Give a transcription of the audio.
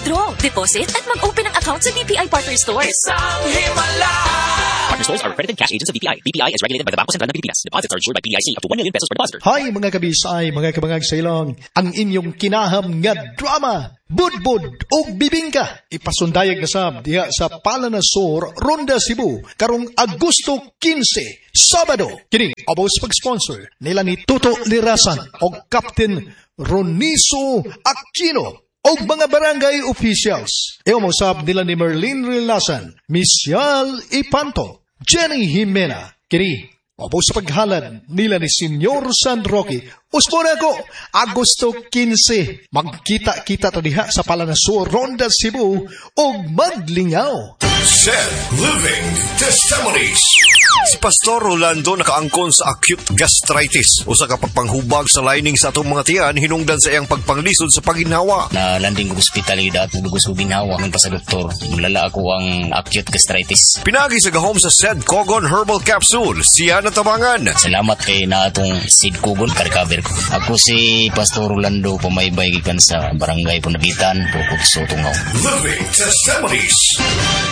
Withdraw, deposit, at mag-open ng account sa BPI Partner Stores. Isang himala! Partner stores are accredited cash agents of BPI. BPI is regulated by the Bangko Sentral ng Pilipinas. Deposits are insured by PDIC up to 1 million pesos per depositor. Hi mga kabisay, mga kabangag sa ilong, ang inyong kinaham nga drama, Budbud o Bibingka. Ipasundayag na sab diha sa Palanasor, Ronda, Cebu, karong Agosto 15, Sabado. Kini, abos pag-sponsor nila ni Tuto Lirasan o Captain Roniso Aquino o mga barangay officials. Iumusap nila ni Merlin Rilasan, Misyal Ipanto, Jenny Jimena. Kini, opo sa paghalad nila ni Senyor San Roque. Uspon ako, Agosto 15. Magkita-kita tadiha sa Palanasor, Ronda, Cebu o maglingaw. Said Living Testimonies. Si Pastor Rolando nakaangkon sa acute gastritis. Usa ka pagpanghubag sa lining sa atong mga tiyan hinungdan sa iyang pagpanglisod sa paginhawa. Na landing ko ospitalidad at lugos ko ginhawa ng pa sa doktor. Mulala ako ang acute gastritis. Pinagi sa gahom sa Said Kogon Herbal Capsule. Siya natabangan. Salamat kay na atong Sid Kogon ka-recover ko. Ako si Pastor Rolando, pamaybay gikan sa Barangay Punagitan, Pukot Sotungaw. Living Testimonies.